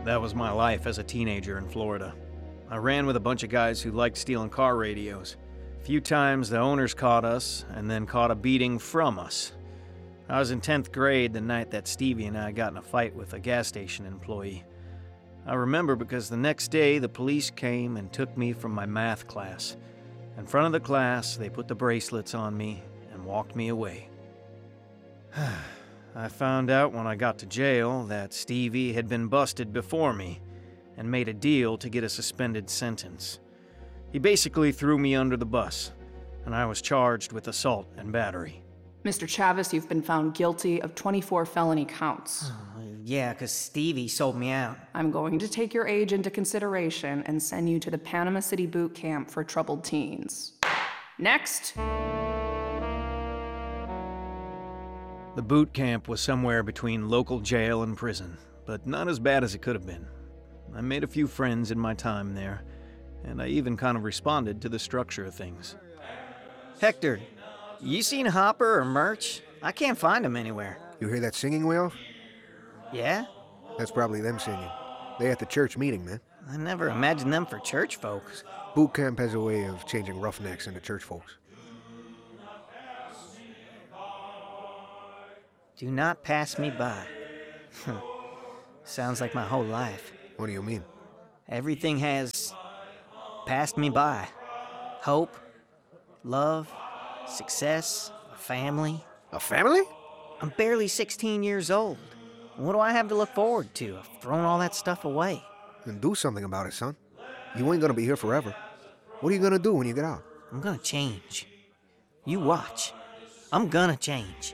That was my life as a teenager in Florida. I ran with a bunch of guys who liked stealing car radios. A few times the owners caught us and then caught a beating from us. I was in 10th grade the night that Stevie and I got in a fight with a gas station employee. I remember because the next day the police came and took me from my math class. In front of the class, they put the bracelets on me and walked me away. I found out when I got to jail that Stevie had been busted before me and made a deal to get a suspended sentence. He basically threw me under the bus, and I was charged with assault and battery. Mr. Chavez, you've been found guilty of 24 felony counts. Yeah, 'cause Stevie sold me out. I'm going to take your age into consideration and send you to the Panama City Boot Camp for Troubled Teens. Next. The boot camp was somewhere between local jail and prison, but not as bad as it could have been. I made a few friends in my time there, and I even kind of responded to the structure of things. Hector, you seen Hopper or Murch? I can't find them anywhere. You hear that singing wheel? Yeah? That's probably them singing. They at the church meeting, man. I never imagined them for church folks. Boot camp has a way of changing roughnecks into church folks. Do not pass me by. Sounds like my whole life. What do you mean? Everything has passed me by. Hope, love, success, a family. A family? I'm barely 16 years old. What do I have to look forward to? I've thrown all that stuff away. Then do something about it, son. You ain't gonna be here forever. What are you gonna do when you get out? I'm gonna change. You watch. I'm gonna change.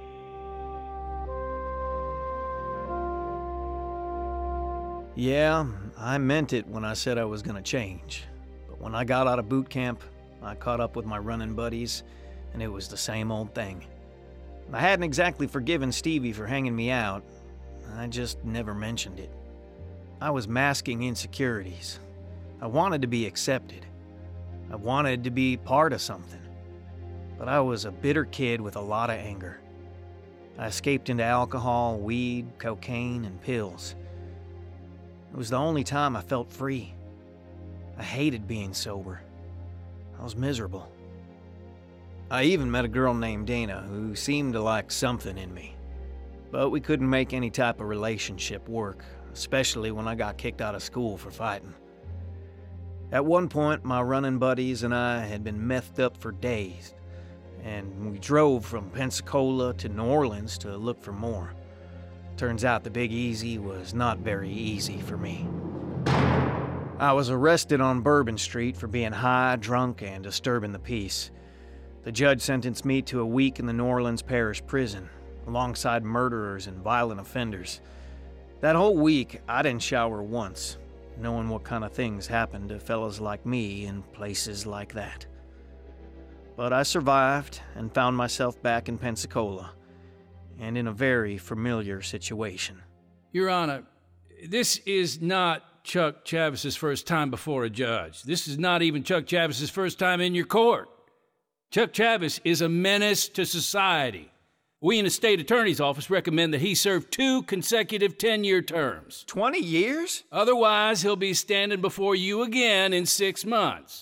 Yeah, I meant it when I said I was gonna change. But when I got out of boot camp, I caught up with my running buddies, and it was the same old thing. I hadn't exactly forgiven Stevie for hanging me out. I just never mentioned it. I was masking insecurities. I wanted to be accepted. I wanted to be part of something. But I was a bitter kid with a lot of anger. I escaped into alcohol, weed, cocaine, and pills. It was the only time I felt free. I hated being sober. I was miserable. I even met a girl named Dana who seemed to like something in me. But we couldn't make any type of relationship work, especially when I got kicked out of school for fighting. At one point, my running buddies and I had been methed up for days, and we drove from Pensacola to New Orleans to look for more. Turns out the Big Easy was not very easy for me. I was arrested on Bourbon Street for being high, drunk, and disturbing the peace. The judge sentenced me to a week in the New Orleans Parish Prison, alongside murderers and violent offenders. That whole week, I didn't shower once, knowing what kind of things happened to fellas like me in places like that. But I survived and found myself back in Pensacola, and in a very familiar situation. Your Honor, this is not Chuck Chavez's first time before a judge. This is not even Chuck Chavez's first time in your court. Chuck Chavez is a menace to society. We in the state attorney's office recommend that he serve 2 consecutive 10-year terms. 20 years? Otherwise, he'll be standing before you again in 6 months.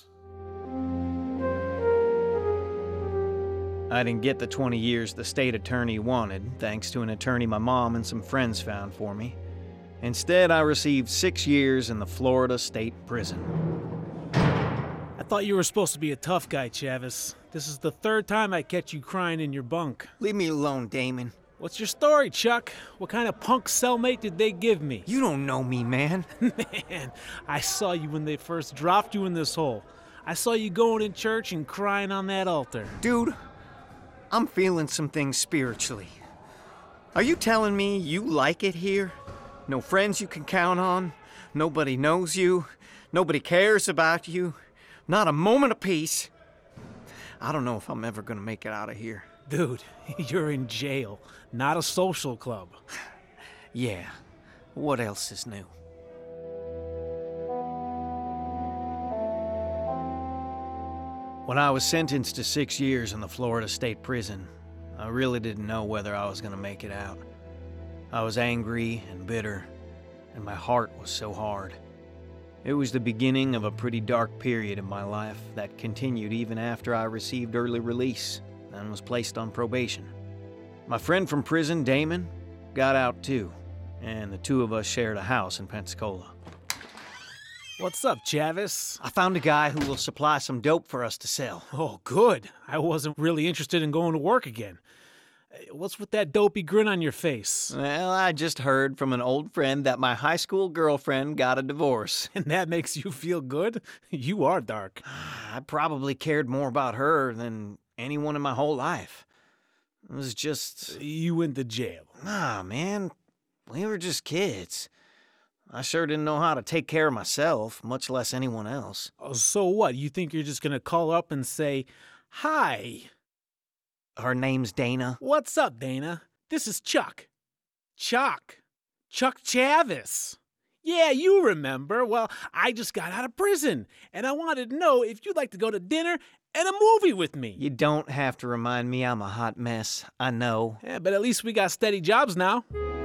I didn't get the 20 years the state attorney wanted, thanks to an attorney my mom and some friends found for me. Instead, I received 6 years in the Florida State Prison. I thought you were supposed to be a tough guy, Chavez. This is the 3rd time I catch you crying in your bunk. Leave me alone, Damon. What's your story, Chuck? What kind of punk cellmate did they give me? You don't know me, man. Man, I saw you when they first dropped you in this hole. I saw you going in church and crying on that altar. Dude, I'm feeling some things spiritually. Are you telling me you like it here? No friends you can count on? Nobody knows you? Nobody cares about you? Not a moment of peace? I don't know if I'm ever gonna make it out of here. Dude, you're in jail, not a social club. Yeah, what else is new? When I was sentenced to 6 years in the Florida State Prison, I really didn't know whether I was gonna make it out. I was angry and bitter, and my heart was so hard. It was the beginning of a pretty dark period in my life that continued even after I received early release and was placed on probation. My friend from prison, Damon, got out too, and the two of us shared a house in Pensacola. What's up, Chavis? I found a guy who will supply some dope for us to sell. Oh, good. I wasn't really interested in going to work again. What's with that dopey grin on your face? Well, I just heard from an old friend that my high school girlfriend got a divorce. And that makes you feel good? You are dark. I probably cared more about her than anyone in my whole life. It was just... You went to jail. Nah, man. We were just kids. I sure didn't know how to take care of myself, much less anyone else. Oh, so what? You think you're just gonna call up and say, "Hi, Her name's Dana. what's up, Dana? This is Chuck. Chuck Chavis. Yeah, you remember. Well, I just got out of prison, and I wanted to know if you'd like to go to dinner and a movie with me." You don't have to remind me I'm a hot mess. I know. Yeah, but at least we got steady jobs now.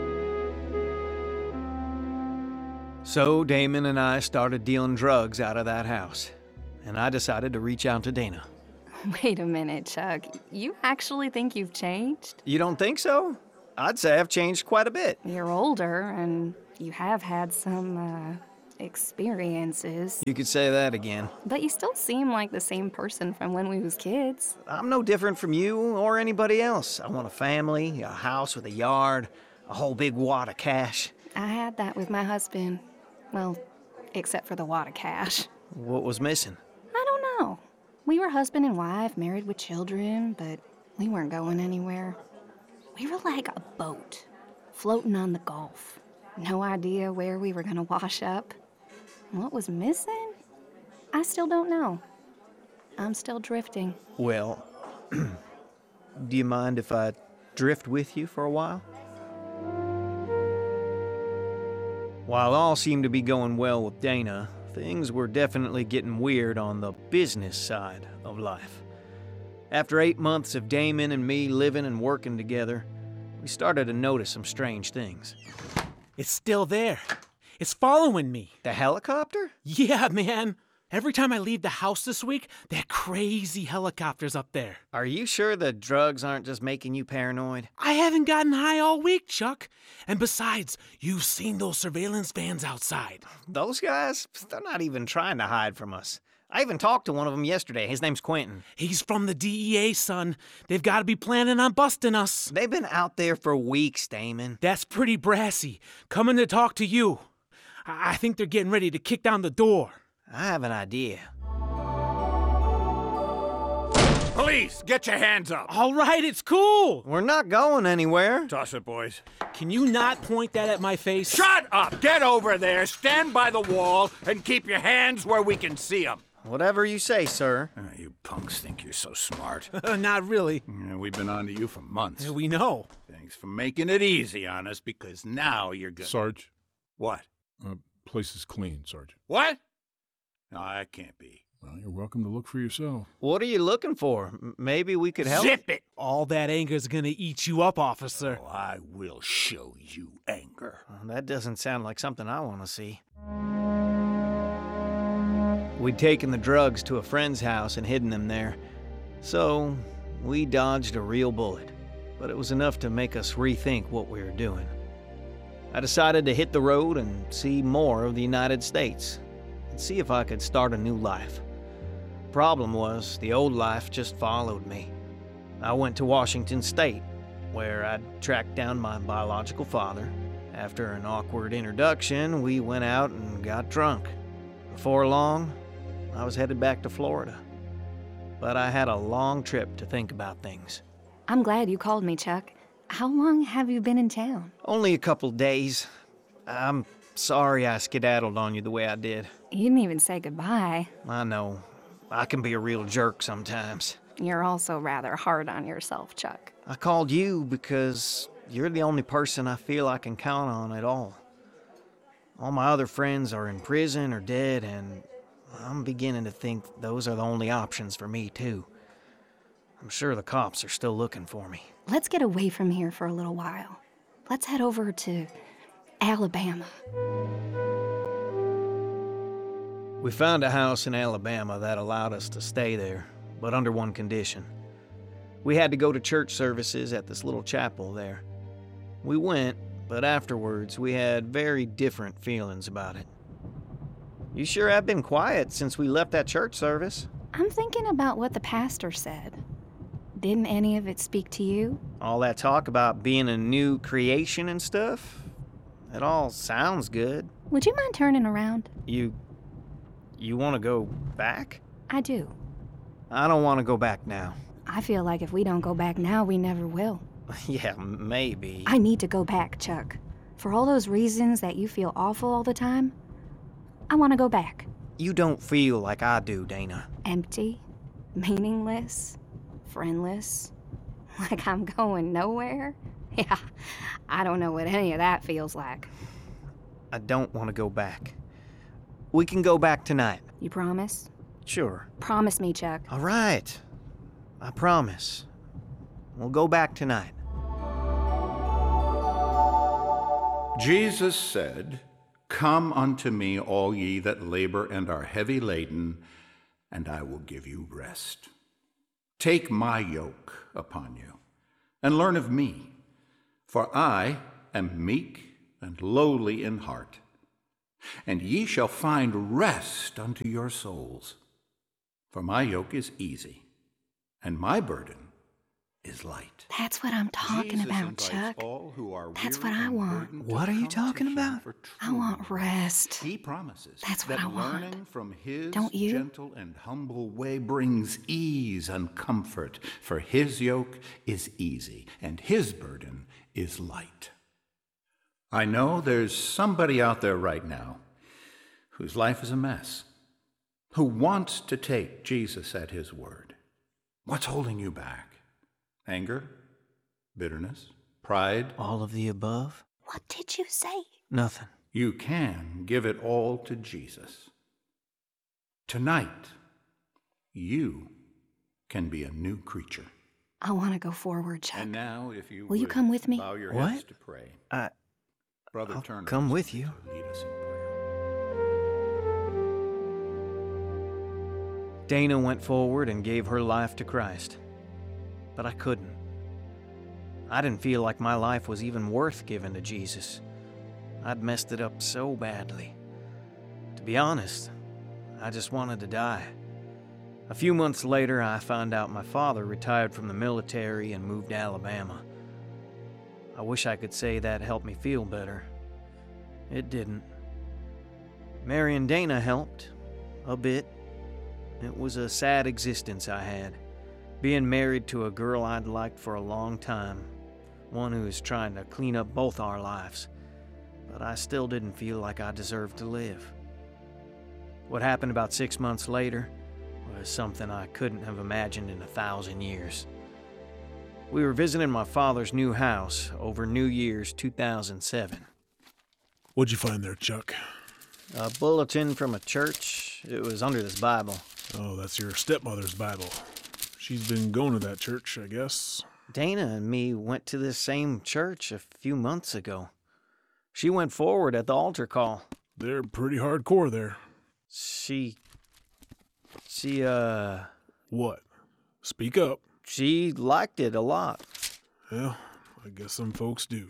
So Damon and I started dealing drugs out of that house, and I decided to reach out to Dana. Wait a minute, Chuck. You actually think you've changed? You don't think so? I'd say I've changed quite a bit. You're older, and you have had some, experiences. You could say that again. But you still seem like the same person from when we was kids. I'm no different from you or anybody else. I want a family, a house with a yard, a whole big wad of cash. I had that with my husband. Well, except for the wad of cash. What was missing? I don't know. We were husband and wife, married with children, but we weren't going anywhere. We were like a boat, floating on the Gulf. No idea where we were gonna wash up. What was missing? I still don't know. I'm still drifting. Well, do you mind if I drift with you for a while? While all seemed to be going well with Dana, things were definitely getting weird on the business side of life. After 8 months of Damon and me living and working together, we started to notice some strange things. It's still there. It's following me. The helicopter? Yeah, man. Every time I leave the house this week, that crazy helicopter's up there. Are you sure the drugs aren't just making you paranoid? I haven't gotten high all week, Chuck. And besides, you've seen those surveillance vans outside. Those guys, they're not even trying to hide from us. I even talked to one of them yesterday. His name's Quentin. He's from the DEA, son. They've got to be planning on busting us. They've been out there for weeks, Damon. That's pretty brassy. Coming to talk to you. I think they're getting ready to kick down the door. I have an idea. Police, get your hands up. All right, it's cool. We're not going anywhere. Toss it, boys. Can you not point that at my face? Shut up! Get over there, stand by the wall, and keep your hands where we can see them. Whatever you say, sir. You punks think you're so smart. Not really. We've been on to you for months. We know. Thanks for making it easy on us, because now you're good. Sarge, What? place is clean, Sergeant. What? No, that can't be. Well, you're welcome to look for yourself. What are you looking for? Maybe we could help? Zip it! All that anger's gonna eat you up, officer. Oh, I will show you anger. That doesn't sound like something I want to see. We'd taken the drugs to a friend's house and hidden them there. So, we dodged a real bullet. But it was enough to make us rethink what we were doing. I decided to hit the road and see more of the United States, and see if I could start a new life. Problem was, the old life just followed me. I went to Washington State, where I'd tracked down my biological father. After an awkward introduction, we went out and got drunk. Before long, I was headed back to Florida. But I had a long trip to think about things. I'm glad you called me, Chuck. How long have you been in town? Only a couple days. I'm sorry I skedaddled on you the way I did. You didn't even say goodbye. I know. I can be a real jerk sometimes. You're also rather hard on yourself, Chuck. I called you because you're the only person I feel I can count on at all. All my other friends are in prison or dead, and I'm beginning to think those are the only options for me, too. I'm sure the cops are still looking for me. Let's get away from here for a little while. Let's head over to Alabama. We found a house in Alabama that allowed us to stay there, but under one condition. We had to go to church services at this little chapel there. We went, but afterwards we had very different feelings about it. You sure have been quiet since we left that church service. I'm thinking about what the pastor said. Didn't any of it speak to you? All that talk about being a new creation and stuff, it all sounds good. Would you mind turning around? You want to go back? I do. I don't want to go back now. I feel like if we don't go back now, we never will. Yeah, maybe. I need to go back, Chuck. For all those reasons that you feel awful all the time, I want to go back. You don't feel like I do, Dana. Empty, meaningless, friendless, like I'm going nowhere. Yeah, I don't know what any of that feels like. I don't want to go back. We can go back tonight. You promise? Sure. Promise me, Chuck. All right. I promise. We'll go back tonight. Jesus said, "Come unto me, all ye that labor and are heavy laden, and I will give you rest. Take my yoke upon you, and learn of me, for I am meek and lowly in heart, and ye shall find rest unto your souls. For my yoke is easy, and my burden is light." That's what I'm talking Jesus about, invites Chuck. all who are That's weary what I and want. burdened to What are you come talking to Him about? for I true want rest. He promises That's what that I want. learning from His Don't you? gentle and humble way brings ease and comfort, for His yoke is easy and His burden is light. I know there's somebody out there right now whose life is a mess, who wants to take Jesus at His word. What's holding you back? Anger? Bitterness? Pride? All of the above? What did you say? Nothing. You can give it all to Jesus. Tonight, you can be a new creature. I want to go forward, Chuck. And now, if you Will you would come with me? bow your What? heads to pray. Brother I'll Turner come is with going you. to lead us in prayer. Dana went forward and gave her life to Christ. But I couldn't. I didn't feel like my life was even worth giving to Jesus. I'd messed it up so badly. To be honest, I just wanted to die. A few months later, I found out my father retired from the military and moved to Alabama. I wish I could say that helped me feel better. It didn't. Marrying Dana helped. A bit. It was a sad existence I had. Being married to a girl I'd liked for a long time. One who was trying to clean up both our lives. But I still didn't feel like I deserved to live. What happened about 6 months later was something I couldn't have imagined in 1,000 years. We were visiting my father's new house over New Year's 2007. What'd you find there, Chuck? A bulletin from a church. It was under this Bible. Oh, that's your stepmother's Bible. She's been going to that church, I guess. Dana and me went to this same church a few months ago. She went forward at the altar call. They're pretty hardcore there. She What? Speak up. She liked it a lot. Well, I guess some folks do.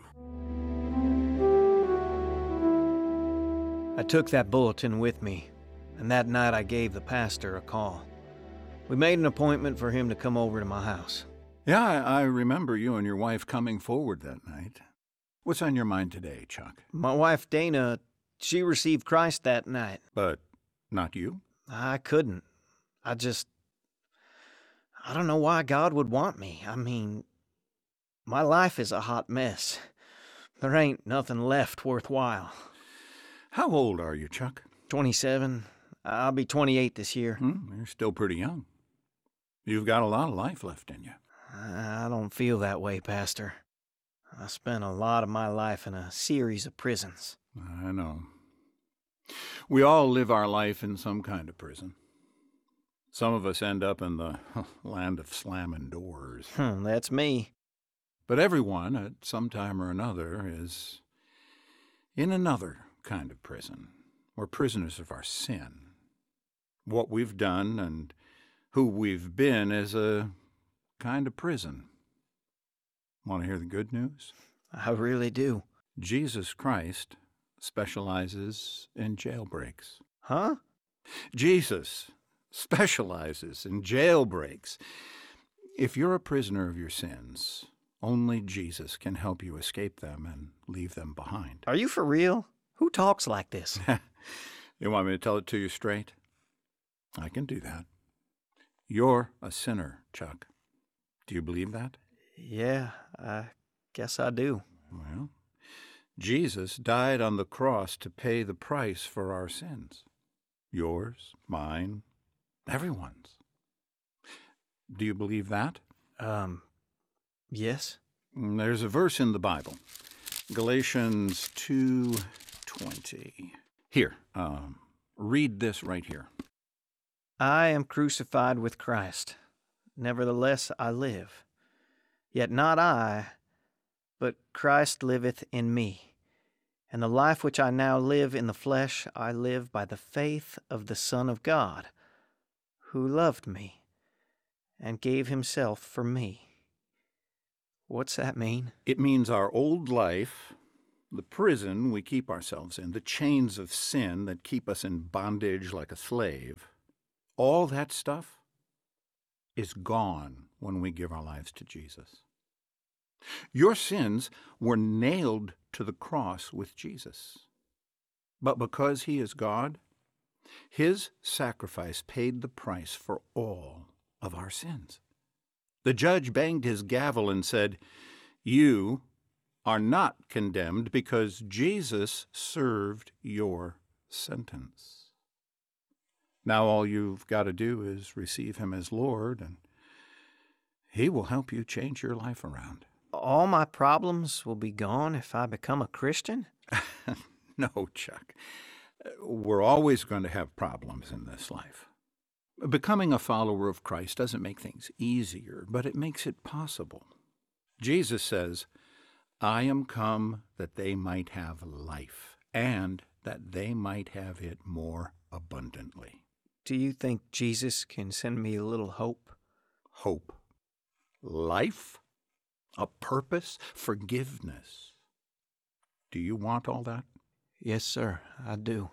I took that bulletin with me, and that night I gave the pastor a call. We made an appointment for him to come over to my house. Yeah, I remember you and your wife coming forward that night. What's on your mind today, Chuck? My wife Dana, she received Christ that night. But not you? I couldn't. I don't know why God would want me. I mean, my life is a hot mess. There ain't nothing left worthwhile. How old are you, Chuck? 27. I'll be 28 this year. You're still pretty young. You've got a lot of life left in you. I don't feel that way, Pastor. I spent a lot of my life in a series of prisons. I know. We all live our life in some kind of prison. Some of us end up in the land of slamming doors. That's me. But everyone, at some time or another, in another kind of prison. We're prisoners of our sin. What we've done and who we've been is a kind of prison. Want to hear the good news? I really do. Jesus Christ specializes in jailbreaks. Huh? Jesus specializes in jailbreaks. If you're a prisoner of your sins, only Jesus can help you escape them and leave them behind. Are you for real? Who talks like this? You want me to tell it to you straight? I can do that. You're a sinner, Chuck. Do you believe that? Yeah, I guess I do. Well, Jesus died on the cross to pay the price for our sins. Yours, mine, everyone's. Do you believe that? Yes. There's a verse in the Bible, Galatians 2:20. Here, read this right here. I am crucified with Christ. Nevertheless I live. Yet not I, but Christ liveth in me. And the life which I now live in the flesh, I live by the faith of the Son of God, who loved me and gave himself for me. What's that mean? It means our old life, the prison we keep ourselves in, the chains of sin that keep us in bondage like a slave, all that stuff is gone when we give our lives to Jesus. Your sins were nailed to the cross with Jesus. But because he is God, his sacrifice paid the price for all of our sins. The judge banged his gavel and said, "You are not condemned because Jesus served your sentence." Now all you've got to do is receive him as Lord, and he will help you change your life around. All my problems will be gone if I become a Christian? No, Chuck. We're always going to have problems in this life. Becoming a follower of Christ doesn't make things easier, but it makes it possible. Jesus says, "I am come that they might have life, and that they might have it more abundantly." Do you think Jesus can send me a little hope? Hope. Life. A purpose. Forgiveness. Do you want all that? Yes, sir, I do.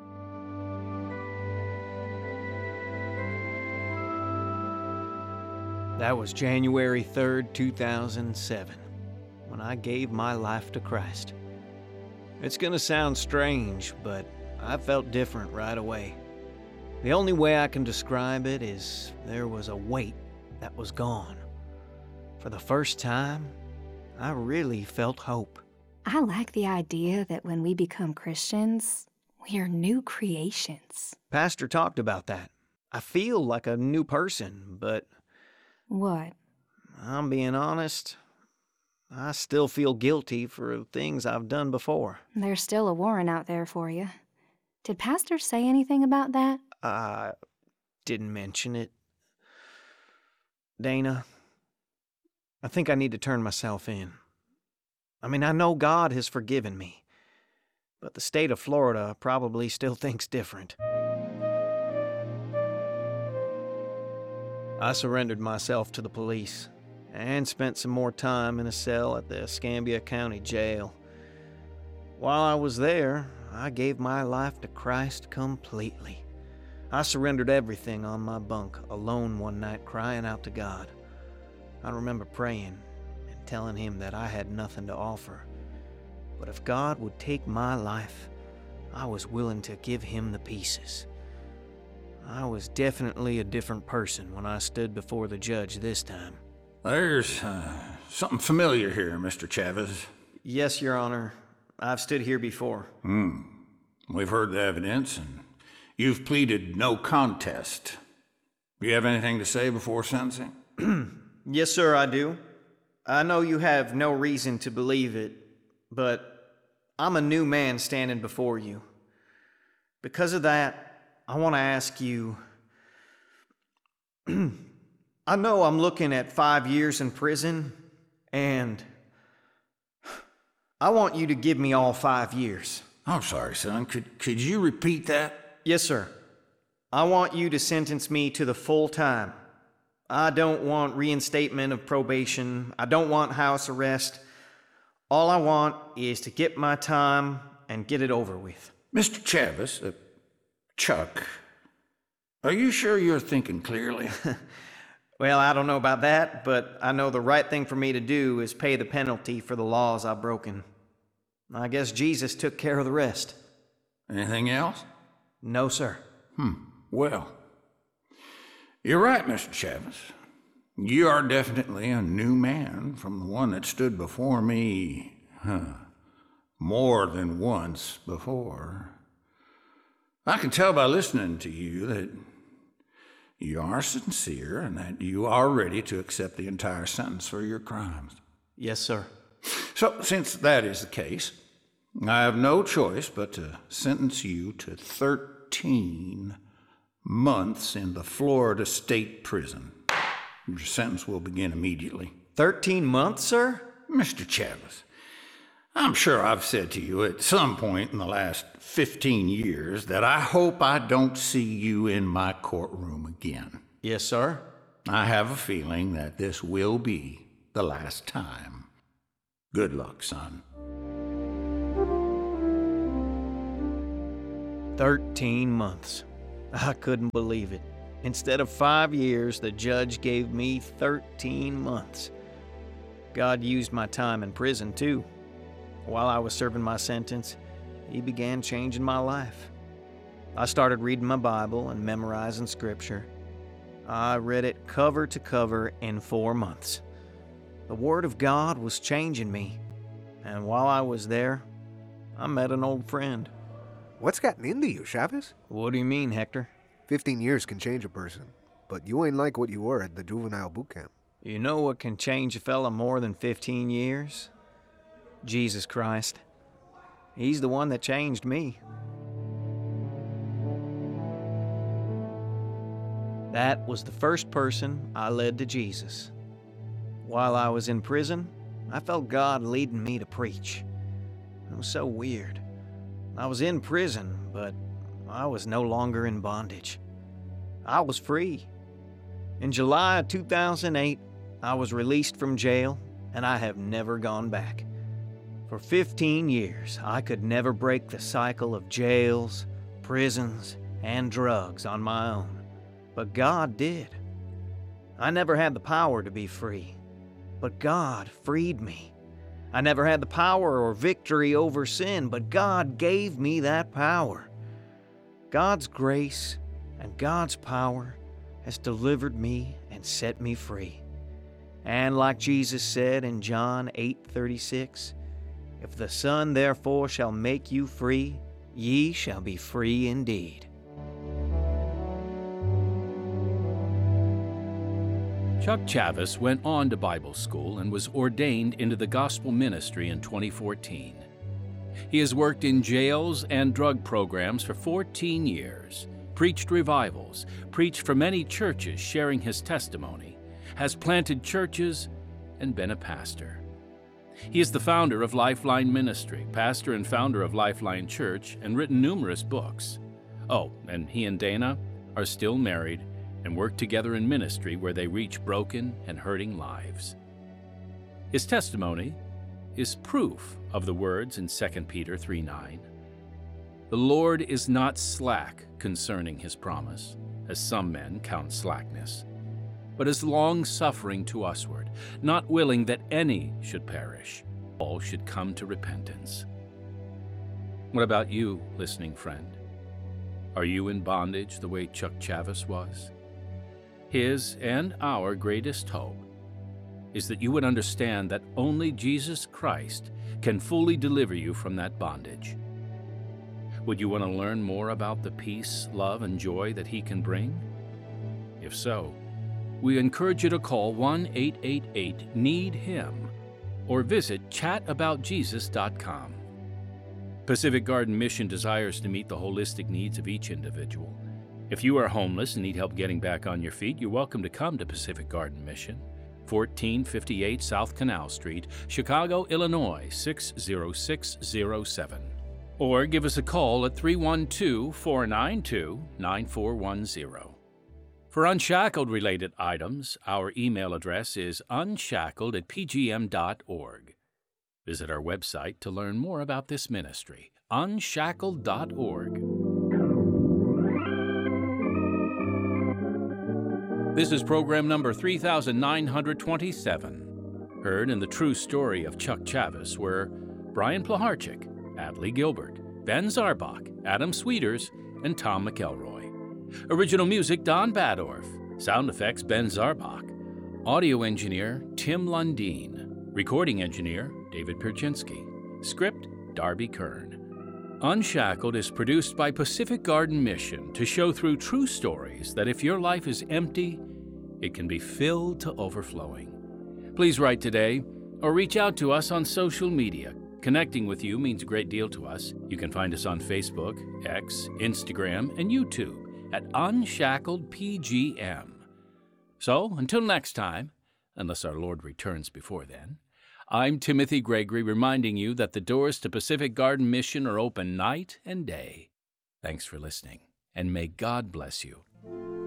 That was January 3rd, 2007, when I gave my life to Christ. It's gonna sound strange, but I felt different right away. The only way I can describe it is there was a weight that was gone. For the first time, I really felt hope. I like the idea that when we become Christians, we are new creations. Pastor talked about that. I feel like a new person, but What? I'm being honest, I still feel guilty for things I've done before. There's still a warrant out there for you. Did Pastor say anything about that? I didn't mention it. Dana, I think I need to turn myself in. I mean, I know God has forgiven me, but the state of Florida probably still thinks different. I surrendered myself to the police and spent some more time in a cell at the Escambia County Jail. While I was there, I gave my life to Christ completely. I surrendered everything on my bunk alone one night, crying out to God. I remember praying and telling him that I had nothing to offer. But if God would take my life, I was willing to give him the pieces. I was definitely a different person when I stood before the judge this time. There's something familiar here, Mr. Chavez. Yes, Your Honor. I've stood here before. We've heard the evidence, and you've pleaded no contest. Do you have anything to say before sentencing? Yes, sir, I do. I know you have no reason to believe it, but I'm a new man standing before you. Because of that, I want to ask you, I know I'm looking at 5 years in prison, and I want you to give me all 5 years. I'm sorry, son. Could you repeat that? Yes, sir. I want you to sentence me to the full time. I don't want reinstatement of probation. I don't want house arrest. All I want is to get my time and get it over with. Mr. Chavis, Chuck, are you sure you're thinking clearly? Well, I don't know about that, but I know the right thing for me to do is pay the penalty for the laws I've broken. I guess Jesus took care of the rest. Anything else? No, sir. Well, you're right, Mr. Chavis. You are definitely a new man from the one that stood before me, more than once before. I can tell by listening to you that you are sincere and that you are ready to accept the entire sentence for your crimes. Yes, sir. So, since that is the case, I have no choice but to sentence you to 13 months in the Florida State Prison. Your sentence will begin immediately. 13 months, sir? Mr. Chavis, I'm sure I've said to you at some point in the last 15 years that I hope I don't see you in my courtroom again. Yes, sir. I have a feeling that this will be the last time. Good luck, son. 13 months. I couldn't believe it. Instead of 5 years, the judge gave me 13 months. God used my time in prison, too. While I was serving my sentence, He began changing my life. I started reading my Bible and memorizing Scripture. I read it cover to cover in 4 months. The Word of God was changing me, and while I was there, I met an old friend. What's gotten into you, Chavez? What do you mean, Hector? 15 years can change a person, but you ain't like what you were at the juvenile boot camp. You know what can change a fella more than 15 years? Jesus Christ. He's the one that changed me. That was the first person I led to Jesus. While I was in prison, I felt God leading me to preach. It was so weird. I was in prison, but I was no longer in bondage. I was free. In July of 2008, I was released from jail, and I have never gone back. For 15 years, I could never break the cycle of jails, prisons, and drugs on my own. But God did. I never had the power to be free, but God freed me. I never had the power or victory over sin, but God gave me that power. God's grace and God's power has delivered me and set me free. And like Jesus said in John 8:36, "If the Son therefore shall make you free, ye shall be free indeed." Chuck Chavez went on to Bible school and was ordained into the gospel ministry in 2014. He has worked in jails and drug programs for 14 years, preached revivals, preached for many churches sharing his testimony, has planted churches, and been a pastor. He is the founder of Lifeline Ministry, pastor and founder of Lifeline Church, and written numerous books. Oh, and he and Dana are still married and work together in ministry where they reach broken and hurting lives. His testimony is proof of the words in 2 Peter 3:9. "The Lord is not slack concerning his promise, as some men count slackness, but is long-suffering to usward, not willing that any should perish, all should come to repentance." What about you, listening friend? Are you in bondage the way Chuck Chavez was? His and our greatest hope is that you would understand that only Jesus Christ can fully deliver you from that bondage. Would you want to learn more about the peace, love, and joy that He can bring? If so, we encourage you to call 1-888-NEED-HIM or visit chataboutjesus.com. Pacific Garden Mission desires to meet the holistic needs of each individual. If you are homeless and need help getting back on your feet, you're welcome to come to Pacific Garden Mission. 1458 South Canal Street, Chicago, Illinois 60607. Or give us a call at 312-492-9410. For Unshackled-related items, our email address is unshackled@pgm.org. Visit our website to learn more about this ministry, unshackled.org. This is program number 3927, heard in the true story of Chuck Chavez, where Brian Plaharchik, Adley Gilbert, Ben Zarbach, Adam Sweeters, and Tom McElroy. Original music, Don Badorf. Sound effects, Ben Zarbach. Audio engineer, Tim Lundeen. Recording engineer, David Perchinsky. Script, Darby Kern. Unshackled is produced by Pacific Garden Mission to show through true stories that if your life is empty, it can be filled to overflowing. Please write today or reach out to us on social media. Connecting with you means a great deal to us. You can find us on Facebook, X, Instagram, and YouTube at Unshackled PGM. So, until next time, unless our Lord returns before then, I'm Timothy Gregory reminding you that the doors to Pacific Garden Mission are open night and day. Thanks for listening, and may God bless you.